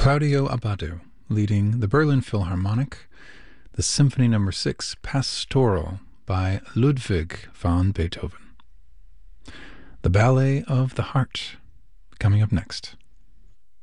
Claudio Abbado leading the Berlin Philharmonic, the Symphony No. 6 Pastoral by Ludwig van Beethoven. The Ballet of the Heart, coming up next.